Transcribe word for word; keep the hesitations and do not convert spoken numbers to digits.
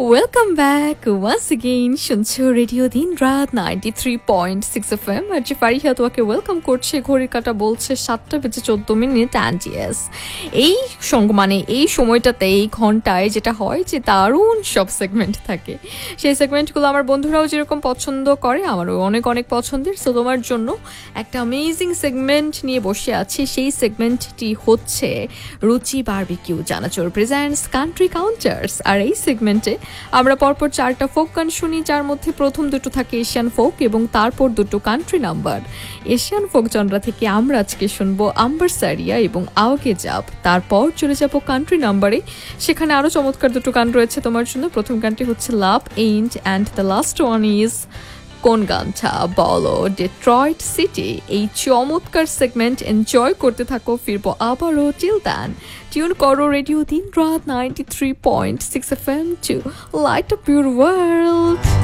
Welcome back once again শুনছো radio দিন রাত ninety three point six F M R যে ফারিহা তোমাকে ওয়েলকাম করছে। ঘড়ির কাঁটা বলছে সাতটা বেজে চোদ্দ মিনিট অ্যান্ড ইয়েস এই সঙ্গ মানে এই সময়টাতে এই ঘন্টায় যেটা হয় যে দারুণ সব সেগমেন্ট থাকে। সেই সেগমেন্টগুলো আমার বন্ধুরাও যেরকম পছন্দ করে আমারও অনেক অনেক পছন্দের। সো তোমার জন্য একটা অ্যামেজিং সেগমেন্ট নিয়ে বসে আছি। সেই সেগমেন্টটি হচ্ছে রুচি বারবিকিউ জানাচোর প্রেজেন্টস কান্ট্রি কাউন্টার্স। আর এই সেগমেন্টে আমরা পরপর চারটা ফোক গান শুনি, যার মধ্যে প্রথম দুটো থাকে এশিয়ান ফোক এবং তারপর দুটো country number. Asian folk genre থেকে আমরা আজকে শুনবো আম্বার সারিয়া এবং আওকে জাব। তারপর চলে যাব কান্ট্রি নাম্বারে, সেখানে আরও চমৎকার দুটো গান রয়েছে তোমার জন্য। প্রথম গানটি হচ্ছে লাভ ain't and the last one is কোন গানটা বলো ডেট্রয়েট সিটি। এই চমৎকার সেগমেন্ট এনজয় করতে থাকো, ফিরবো আবারও। টিল দেন টিউন করো রেডিও দিন রাত ninety three point six F M two light up your world.